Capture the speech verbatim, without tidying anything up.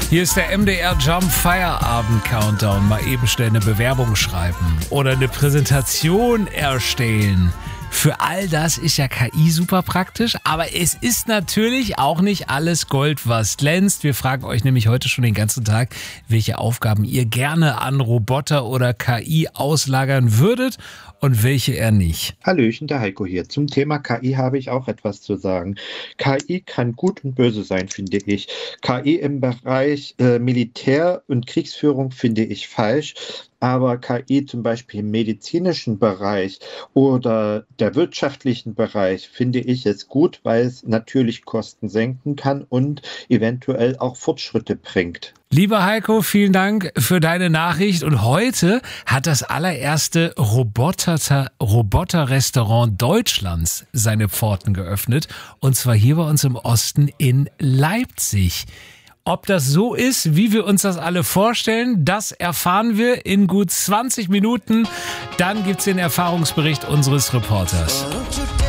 Hier ist der M D R Jump Feierabend Countdown. Mal eben schnell eine Bewerbung schreiben oder eine Präsentation erstellen. Für all das ist ja K I super praktisch, aber es ist natürlich auch nicht alles Gold, was glänzt. Wir fragen euch nämlich heute schon den ganzen Tag, welche Aufgaben ihr gerne an Roboter oder K I auslagern würdet und welche eher nicht. Hallöchen, der Heiko hier. Zum Thema K I habe ich auch etwas zu sagen. K I kann gut und böse sein, finde ich. K I im Bereich äh, Militär und Kriegsführung finde ich falsch. Aber K I zum Beispiel im medizinischen Bereich oder der wirtschaftlichen Bereich finde ich es gut, weil es natürlich Kosten senken kann und eventuell auch Fortschritte bringt. Lieber Heiko, vielen Dank für deine Nachricht. Und heute hat das allererste Roboter, Roboter-Restaurant Deutschlands seine Pforten geöffnet. Und zwar hier bei uns im Osten in Leipzig. Ob das so ist, wie wir uns das alle vorstellen, das erfahren wir in gut zwanzig Minuten. Dann gibt's den Erfahrungsbericht unseres Reporters.